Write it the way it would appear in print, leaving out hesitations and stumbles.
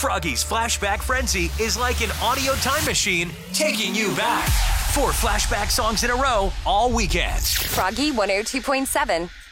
Froggy's Flashback Frenzy is like an audio time machine taking you back. 4 flashback songs in a row all weekend. Froggy 102.7.